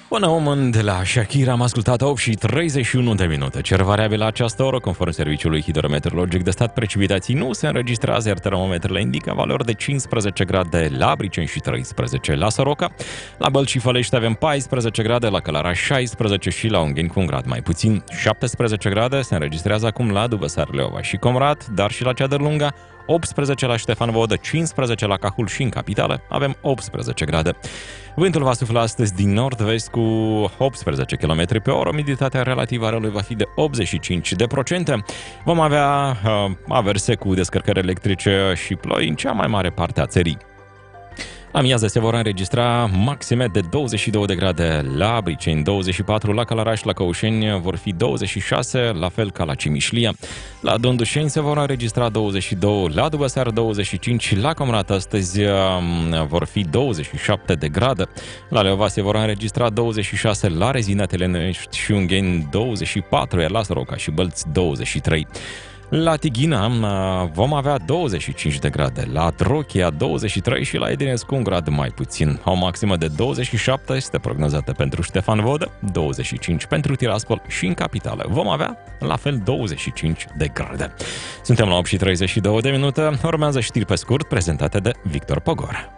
Până omân de la Shakira am ascultat 8 și 31 de minute. Cer variabil la această oră, conform Serviciului Hidrometeorologic de Stat, precipitații nu se înregistrează, iar termometrele indică valori de 15 grade la Briceni și 13 la Soroca. La Bălți și Fălești avem 14 grade, la Călăraș 16 și la Ungheni cu un grad mai puțin. 17 grade se înregistrează acum la Dubăsar, Leova și Comrat, dar și la Ceadărlunga. 18 la Ștefan Vodă, 15 la Cahul și în capitală avem 18 grade. Vântul va sufla astăzi din nord-vest cu 18 km pe oră, umiditatea relativă a aerului va fi de 85%. Vom avea averse cu descărcări electrice și ploi în cea mai mare parte a țării. La miază se vor înregistra maxime de 22 de grade la Briceni, 24 la Călăraș, la Căușeni vor fi 26, la fel ca la Cimișlia. La Dondușeni se vor înregistra 22, la Dubăsar 25, la Comrat astăzi vor fi 27 de grade. La Leova se vor înregistra 26, la Rezina, Telenești și Ungheni 24, iar la Soroca și Bălți 23. La Tighina vom avea 25 de grade, la Drochia 23 și la Edinescu un grad mai puțin. O maximă de 27 este prognozată pentru Ștefan Vodă, 25 pentru Tiraspol și în capitală vom avea la fel 25 de grade. Suntem la 8 și 32 de minute, urmează știri pe scurt prezentate de Victor Pogor.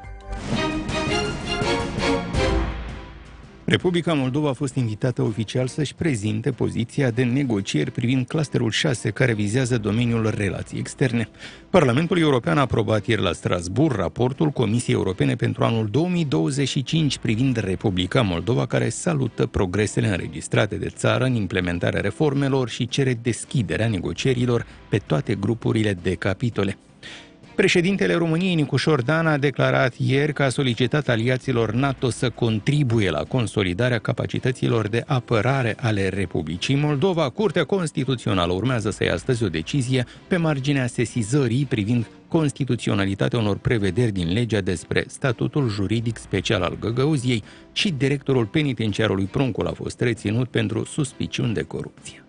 Republica Moldova a fost invitată oficial să-și prezinte poziția de negocieri privind clusterul 6, care vizează domeniul relații externe. Parlamentul European a aprobat ieri la Strasbourg raportul Comisiei Europene pentru anul 2025 privind Republica Moldova, care salută progresele înregistrate de țară în implementarea reformelor și cere deschiderea negocierilor pe toate grupurile de capitole. Președintele României, Nicușor Dan, a declarat ieri că a solicitat aliaților NATO să contribuie la consolidarea capacităților de apărare ale Republicii Moldova. Curtea Constituțională urmează să ia astăzi o decizie pe marginea sesizării privind constituționalitatea unor prevederi din legea despre statutul juridic special al Găgăuziei și directorul penitenciarului Pruncul a fost reținut pentru suspiciuni de corupție.